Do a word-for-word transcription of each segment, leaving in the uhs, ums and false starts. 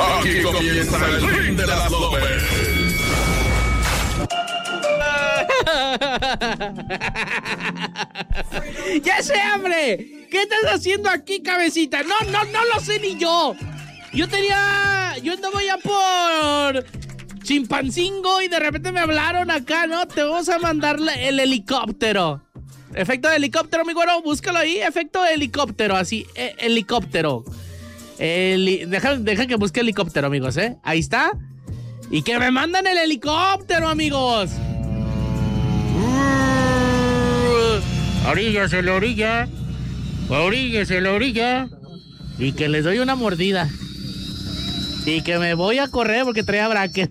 Aquí comienza el ring de las López. ¡Ya sé, hambre! ¿Qué estás haciendo aquí, cabecita? No, no, no lo sé ni yo. Yo tenía... Yo andaba ya por... Chimpancingo y de repente me hablaron acá, ¿no? Te vamos a mandar el helicóptero. Efecto de helicóptero, mi güero, búscalo ahí. Efecto de helicóptero, así, eh, helicóptero. Heli- deja, deja que busque helicóptero, amigos, ¿eh? Ahí está. Y que me mandan el helicóptero, amigos. Uh, oríllase la orilla. Oríllese la orilla. Y que les doy una mordida. Y que me voy a correr porque traía bracket.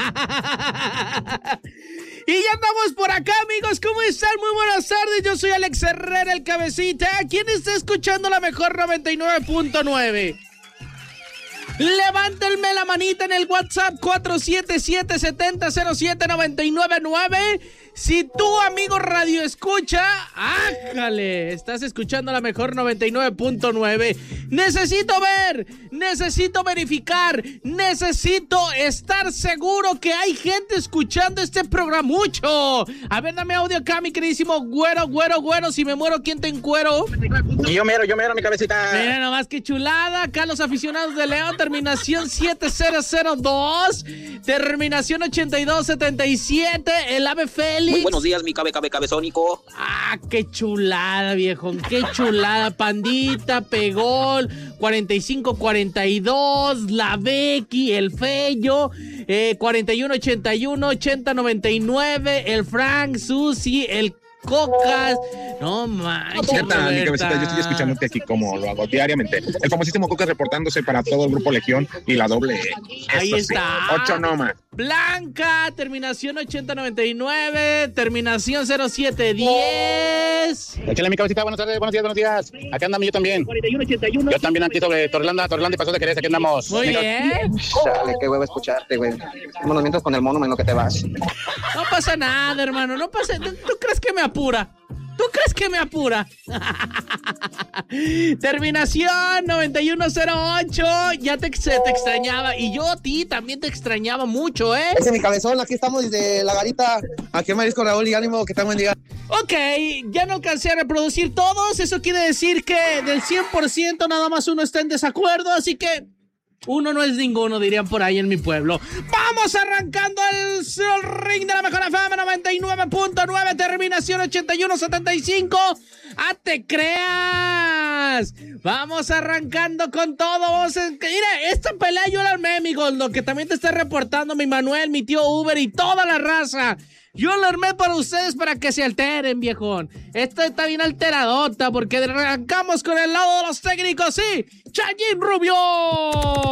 Y ya andamos por acá, amigos. ¿Cómo están? Muy buenas tardes. Yo soy Alex Herrera, el cabecita. ¿Quién está escuchando la mejor noventa y nueve punto nueve? Levántenme la manita en el WhatsApp cuatro siete siete, siete cero cero siete, nueve nueve nueve. Si tú, amigo radio escucha, ájale, estás escuchando la mejor noventa y nueve punto nueve. Necesito ver, necesito verificar, necesito estar seguro que hay gente escuchando este programucho. A ver, dame audio acá, mi queridísimo güero, güero, güero. Si me muero, ¿quién te encuero? Yo mero, yo mero, mi cabecita. Mira nomás que chulada. Acá los aficionados de León, terminación siete cero cero dos, terminación ochenta y dos setenta y siete, el ave Félix. Muy buenos días, mi cabe, cabe, cabezónico. Ah, qué chulada, viejo, qué chulada. Pandita, Pegol, cuarenta y cinco cuarenta y dos, la Becky, el Fello, eh, cuarenta y uno ochenta y uno, ochenta noventa y nueve, el Frank, Susi, el Cocas. No manches, ¿Qué tal, mi cabecita? Yo estoy escuchándote aquí como lo hago diariamente. El famosísimo Cocas reportándose para todo el grupo Legión y la doble E. Ahí Eso está. Sí, ocho nomás. Blanca, terminación ochenta noventa y nueve, terminación cero siete diez. Échale, mi cabecita, buenas tardes, buenos días, buenos días. Acá andamos yo también. Yo también aquí sobre Torrelanda, Torrelanda y Paso de Jerez, aquí andamos. Muy bien. Chale, qué huevo escucharte, güey. Vámonos mientras con el mono, en lo que te vas. No pasa nada, hermano, no pasa. ¿Tú, tú crees que me apura? ¿Tú crees que me apura? Terminación noventa y uno cero ocho. Ya te, se te extrañaba. Y yo a ti también te extrañaba mucho, ¿eh? Ese es mi cabezón, aquí estamos desde la garita. Aquí en Marisco Raúl y ánimo, que están buen día. Ok, ya no alcancé a reproducir todos. Eso quiere decir que del cien por ciento nada más uno está en desacuerdo. Así que uno no es ninguno, dirían por ahí en mi pueblo. Vamos arrancando el, el ring de la mejor F M noventa y nueve punto nueve, terminación ochenta y uno setenta y cinco. ¡Ah, te creas! Vamos arrancando con todo. Vamos a... Mira, esta pelea yo la armé, amigos. Lo que también te está reportando mi Manuel, mi tío Uber y toda la raza. Yo lo armé para ustedes para que se alteren, viejón. Esta está bien alteradota porque arrancamos con el lado de los técnicos, sí. Chayín Rubio.